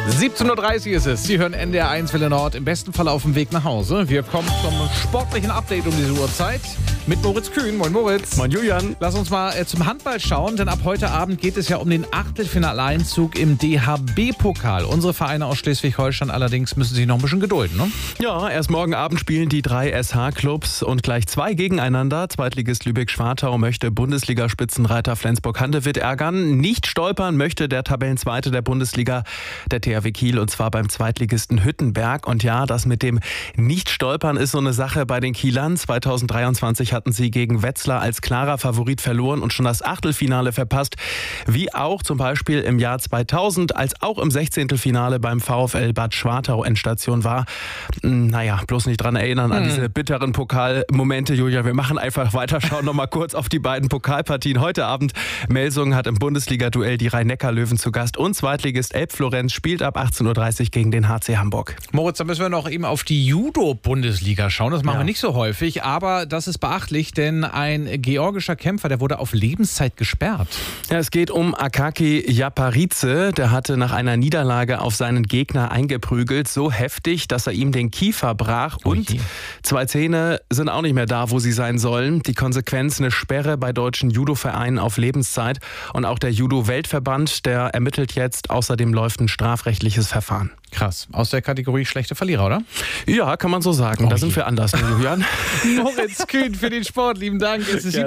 17.30 Uhr ist es. Sie hören NDR 1 Welle Nord, im besten Fall auf dem Weg nach Hause. Wir kommen zum sportlichen Update um diese Uhrzeit mit Moritz Kühn. Moin Moritz. Moin Julian. Lass uns mal zum Handball schauen, denn ab heute Abend geht es ja um den Achtelfinaleinzug im DHB-Pokal. Unsere Vereine aus Schleswig-Holstein allerdings müssen sich noch ein bisschen gedulden, ne? Ja, erst morgen Abend spielen die 3 SH-Clubs und gleich 2 gegeneinander. Zweitligist Lübeck-Schwartau möchte Bundesliga-Spitzenreiter Flensburg-Handewitt ärgern. Nicht stolpern möchte der Tabellenzweite der Bundesliga, der THW Kiel, und zwar beim Zweitligisten Hüttenberg. Und ja, das mit dem Nicht-Stolpern ist so eine Sache bei den Kielern. 2023 hatten sie gegen Wetzlar als klarer Favorit verloren und schon das Achtelfinale verpasst. Wie auch zum Beispiel im Jahr 2000, als auch im 16. Finale beim VfL Bad Schwartau Endstation war. Naja, bloß nicht dran erinnern an diese bitteren Pokalmomente, Julia. Wir machen einfach weiter, schauen noch mal kurz auf die beiden Pokalpartien. Heute Abend Melsungen hat im Bundesliga-Duell die Rhein-Neckar-Löwen zu Gast und Zweitligist Elbflorenz spielt ab 18.30 Uhr gegen den HC Hamburg. Moritz, da müssen wir noch eben auf die Judo-Bundesliga schauen. Das machen wir nicht so häufig, aber das ist beachtlich, denn ein georgischer Kämpfer, der wurde auf Lebenszeit gesperrt. Ja, es geht um Akaki Japaridze. Der hatte nach einer Niederlage auf seinen Gegner eingeprügelt, so heftig, dass er ihm den Kiefer brach und 2 Zähne sind auch nicht mehr da, wo sie sein sollen. Die Konsequenz: eine Sperre bei deutschen Judo-Vereinen auf Lebenszeit. Und auch der Judo-Weltverband, der ermittelt jetzt. Außerdem läuft ein strafrechtliches Verfahren. Krass. Aus der Kategorie schlechte Verlierer, oder? Ja, kann man so sagen. Da sind wir anders, ne, Julian? Moritz Kühn für den Sport. Lieben Dank. Es ist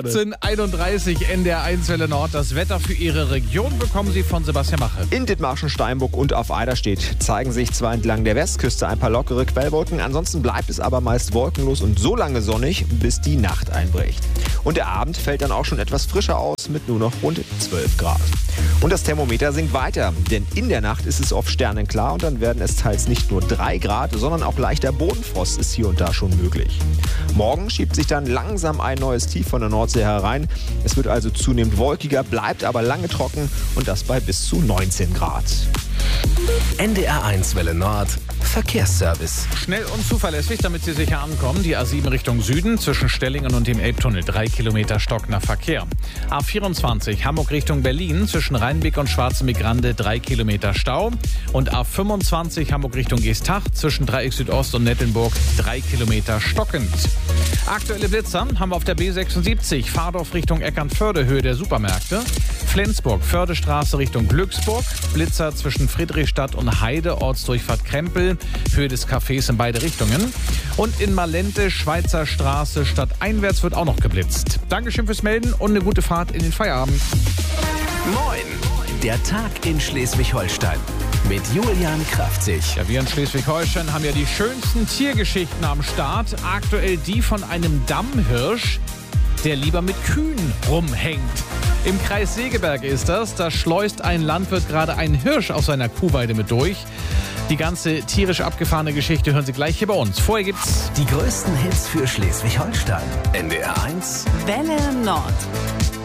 17.31 Uhr, NDR 1 Welle Nord. Das Wetter für Ihre Region bekommen Sie von Sebastian Mache. In Dithmarschen, Steinburg und auf Eiderstedt zeigen sich zwar entlang der Westküste ein paar lockere Quellwolken, ansonsten bleibt es aber meist wolkenlos und so lange sonnig, bis die Nacht einbricht. Und der Abend fällt dann auch schon etwas frischer aus mit nur noch rund 12 Grad. Und das Thermometer sinkt weiter, denn in der Nacht ist es oft sternenklar und dann werden es teils nicht nur 3 Grad, sondern auch leichter Bodenfrost ist hier und da schon möglich. Morgen schiebt sich dann langsam ein neues Tief von der Nordsee herein. Es wird also zunehmend wolkiger, bleibt aber lange trocken und das bei bis zu 19 Grad. NDR 1 Welle Nord Verkehrsservice. Schnell und zuverlässig, damit Sie sicher ankommen. Die A7 Richtung Süden zwischen Stellingen und dem Elbtunnel. 3 Kilometer stockender Verkehr. A24 Hamburg Richtung Berlin zwischen Rheinbeck und Schwarzenbeck-Grande 3 Kilometer Stau. Und A25 Hamburg Richtung Geesthacht zwischen Dreieck Südost und Nettelnburg 3 Kilometer stockend. Aktuelle Blitzer haben wir auf der B76 Fahrdorf Richtung Eckernförde, Höhe der Supermärkte. Flensburg Fördestraße Richtung Glücksburg. Blitzer zwischen Friedrichstadt und Heide, Ortsdurchfahrt Krempel, Höhe des Cafés in beide Richtungen. Und in Malente, Schweizer Straße, stadteinwärts wird auch noch geblitzt. Dankeschön fürs Melden und eine gute Fahrt in den Feierabend. Moin! Der Tag in Schleswig-Holstein mit Julian Kraftzig. Ja, wir in Schleswig-Holstein haben ja die schönsten Tiergeschichten am Start. Aktuell die von einem Dammhirsch, der lieber mit Kühen rumhängt. Im Kreis Segeberg ist das. Da schleust ein Landwirt gerade einen Hirsch auf seiner Kuhweide mit durch. Die ganze tierisch abgefahrene Geschichte hören Sie gleich hier bei uns. Vorher gibt's die größten Hits für Schleswig-Holstein. NDR 1 Welle Nord.